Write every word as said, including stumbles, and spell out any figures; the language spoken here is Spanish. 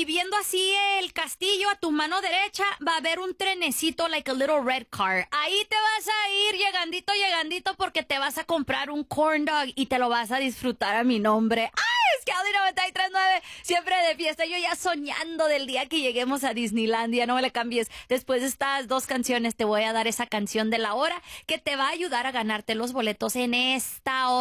y viendo así el castillo a tu mano derecha va a haber un trenecito, like a little red car. Ahí te vas a ir llegandito, llegandito, porque te vas a comprar un corn dog y te lo vas a disfrutar a mi nombre. ¡Ay, Scally noventa y tres punto nueve! Siempre de fiesta, yo ya soñando del día que lleguemos a Disneylandia. No me le cambies. Después de estas dos canciones te voy a dar esa canción de la hora que te va a ayudar a ganarte los boletos en esta hora.